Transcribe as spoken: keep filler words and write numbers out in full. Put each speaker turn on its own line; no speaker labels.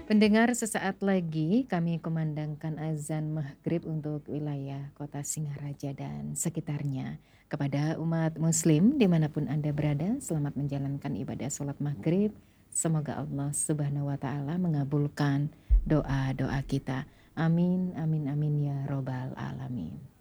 Pendengar, sesaat lagi kami kumandangkan azan maghrib untuk wilayah kota Singaraja dan sekitarnya. Kepada umat muslim dimanapun Anda berada, selamat menjalankan ibadah sholat maghrib. Semoga Allah subhanahu wa ta'ala mengabulkan doa-doa kita. Amin, amin, amin ya robbal alamin.